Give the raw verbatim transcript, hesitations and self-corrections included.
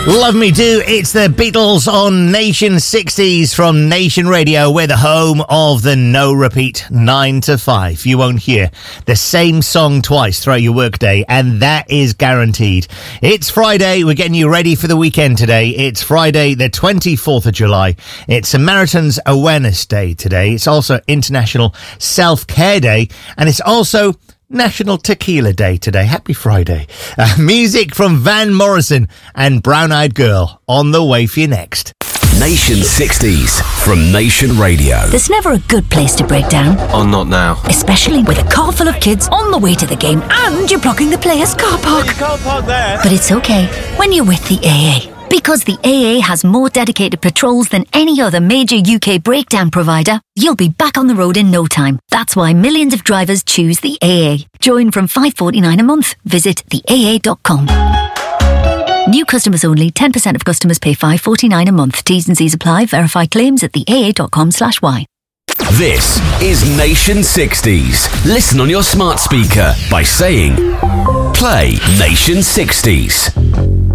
Love Me Do. It's the Beatles on Nation sixties from Nation Radio. We're the home of the no repeat nine to five. You won't hear the same song twice throughout your workday, and that is guaranteed. It's Friday. We're getting you ready for the weekend today. It's Friday, the twenty-fourth of July. It's Samaritan's Awareness Day today. It's also International Self-Care Day, and it's also National Tequila Day today. Happy Friday. Uh, music from Van Morrison and Brown Eyed Girl on the way for you next. Nation sixties from Nation Radio. There's never a good place to break down. Oh, not now. Especially with a car full of kids on the way to the game and you're blocking the players' car park. You can't park there. But it's okay when you're with the A A. Because the A A has more dedicated patrols than any other major U K breakdown provider, you'll be back on the road in no time. That's why millions of drivers choose the A A. Join from five pounds forty-nine a month. Visit the A A dot com. New customers only. ten percent of customers pay five pounds forty-nine a month. T's and C's apply. Verify claims at the A A dot com slash Y. This is Nation sixties. Listen on your smart speaker by saying, play Nation sixties.